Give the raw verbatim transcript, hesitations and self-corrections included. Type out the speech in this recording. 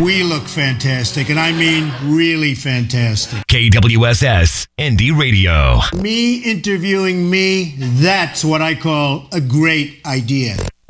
We look fantastic, and I mean really fantastic. K W S S Indie Radio. Me interviewing me, that's what I call a great idea.